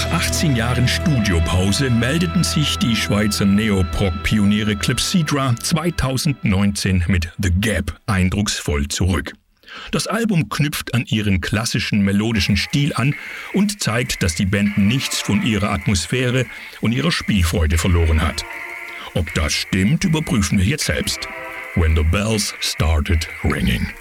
Nach 18 Jahren Studiopause meldeten sich die Schweizer Neoprog-Pioniere Clepsydra 2019 mit The Gap eindrucksvoll zurück. Das Album knüpft an ihren klassischen melodischen Stil an und zeigt, dass die Band nichts von ihrer Atmosphäre und ihrer Spielfreude verloren hat. Ob das stimmt, überprüfen wir jetzt selbst. When the bells started ringing.